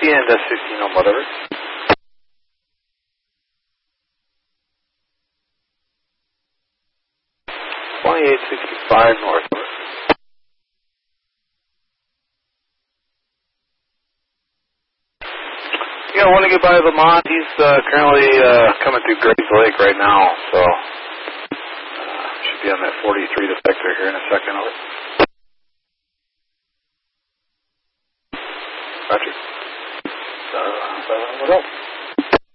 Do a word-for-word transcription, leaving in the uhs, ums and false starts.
and S fifteen on whatever. twenty-eight sixty-five north. You know, I want to get by Lamont. He's uh, currently uh, coming through Grays Lake right now, so uh, should be on that forty-three defector here in a second.